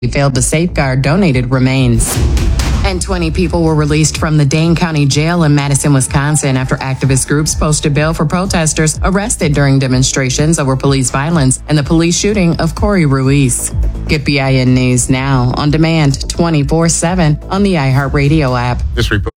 failed to safeguard donated remains. And 20 people were released from the Dane County Jail in Madison, Wisconsin after activist groups posted bail for protesters arrested during demonstrations over police violence and the police shooting of Corey Ruiz. Get BIN News now on demand 24/7 on the iHeartRadio app. This report